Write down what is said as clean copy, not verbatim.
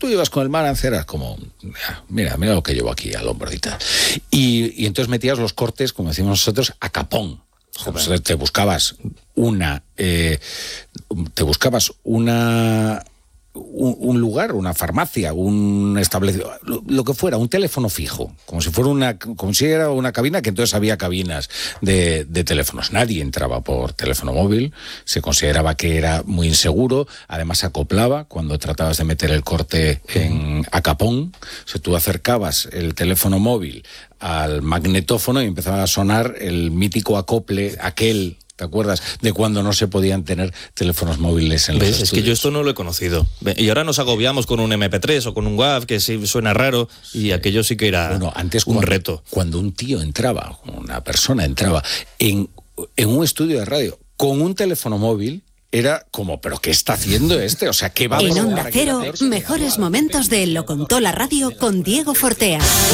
tú ibas con el Marantz, eras como, mira lo que llevo aquí al hombro y tal. Y entonces metías los cortes, como decimos nosotros, a capón. Joder. Te buscabas un lugar, una farmacia, un establecimiento, lo que fuera, un teléfono fijo, como si era una cabina, que entonces había cabinas de teléfonos. Nadie entraba por teléfono móvil, se consideraba que era muy inseguro, además acoplaba cuando tratabas de meter el corte a capón. O sea, tú acercabas el teléfono móvil al magnetófono y empezaba a sonar el mítico acople, aquel... ¿Te acuerdas de cuando no se podían tener teléfonos móviles en los estudios? Es que yo esto no lo he conocido. Y ahora nos agobiamos con un MP3 o con un WAV, que sí suena raro, y aquello sí que era antes un reto. Cuando un tío entraba, una persona entraba en un estudio de radio con un teléfono móvil, era como, ¿pero qué está haciendo este? O sea, ¿qué va a En Onda Cero, mejores momentos de Lo Contó la Radio con Diego Fortea.